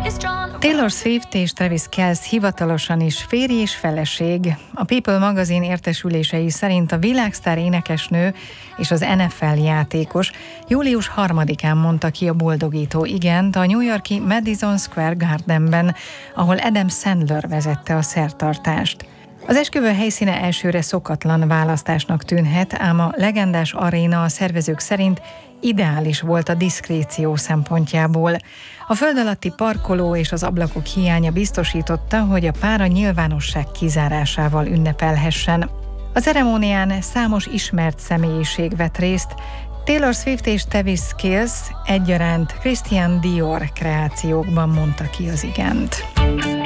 Taylor Swift és Travis Kelce hivatalosan is férj és feleség. A People magazin értesülései szerint a világsztár énekesnő és az NFL játékos július 3-án mondta ki a boldogító igent a New York-i Madison Square Gardenben, ahol Adam Sandler vezette a szertartást. Az esküvő helyszíne elsőre szokatlan választásnak tűnhet, ám a legendás aréna a szervezők szerint ideális volt a diszkréció szempontjából. A föld alatti parkoló és az ablakok hiánya biztosította, hogy a pár a nyilvánosság kizárásával ünnepelhessen. A ceremónián számos ismert személyiség vett részt. Taylor Swift és Travis Kelce egyaránt Christian Dior kreációkban mondta ki az igent.